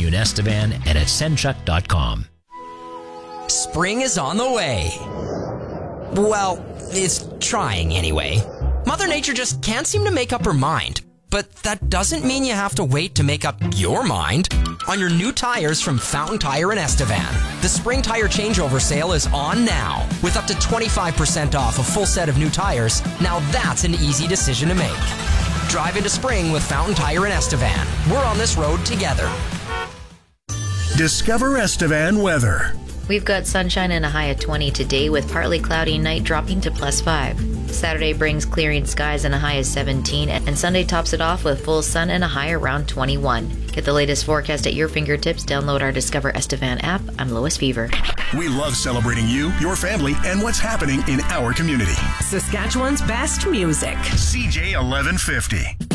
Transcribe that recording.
in Estevan and at Senchuk.com. Spring is on the way. Well, it's trying anyway. Mother Nature just can't seem to make up her mind. But that doesn't mean you have to wait to make up your mind on your new tires from Fountain Tire in Estevan. The spring tire changeover sale is on now with up to 25% off a full set of new tires. Now that's an easy decision to make. Drive into spring with Fountain Tire in Estevan. We're on this road together. Discover Estevan weather. We've got sunshine and a high of 20 today with partly cloudy night dropping to +5. Saturday brings clearing skies and a high of 17, and Sunday tops it off with full sun and a high around 21. Get the latest forecast at your fingertips. Download our Discover Estevan app. I'm Lois Fever. We love celebrating you, your family, and what's happening in our community. Saskatchewan's best music. CJ 1150.